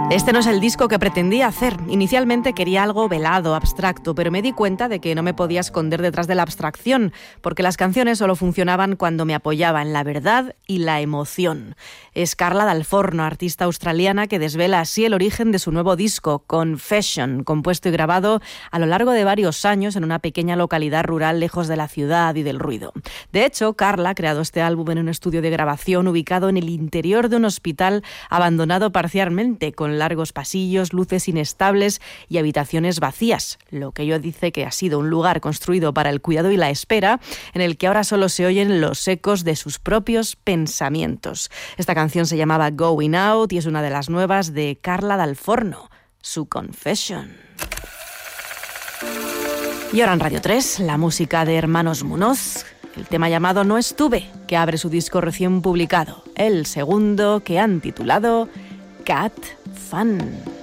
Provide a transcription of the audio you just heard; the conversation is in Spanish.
Este no es el disco que pretendía hacer. Inicialmente quería algo velado, abstracto, pero me di cuenta de que no me podía esconder detrás de la abstracción, porque las canciones solo funcionaban cuando me apoyaba en la verdad y la emoción. Es Carla Dal Forno, artista australiana, que desvela así el origen de su nuevo disco, Confession, compuesto y grabado a lo largo de varios años en una pequeña localidad rural lejos de la ciudad y del ruido. De hecho, Carla ha creado este álbum en un estudio de grabación ubicado en el interior de un hospital abandonado parcialmente, con largos pasillos, luces inestables y habitaciones vacías, lo que ella dice que ha sido un lugar construido para el cuidado y la espera, en el que ahora solo se oyen los ecos de sus propios pensamientos. Esta canción se llamaba Going Out y es una de las nuevas de Carla Dal Forno, su Confession. Y ahora en Radio 3, la música de Hermanos Munoz, el tema llamado No Estuve, que abre su disco recién publicado, el segundo, que han titulado Cat Fun.